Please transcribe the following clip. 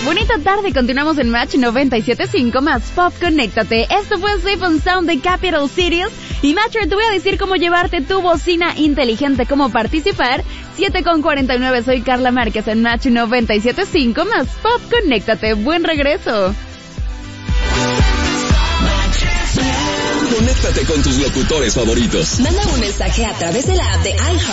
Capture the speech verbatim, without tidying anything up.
Bonita tarde, continuamos en Match noventa y siete punto cinco más Pop, conéctate. Esto fue Safe and Sound de Capital Cities. Y Matcher, te voy a decir cómo llevarte tu bocina inteligente, cómo participar. siete con cuarenta y nueve, soy Carla Márquez en Match noventa y siete punto cinco más Pop, conéctate. Buen regreso. Conéctate con tus locutores favoritos. Manda un mensaje a través de la app de iHeart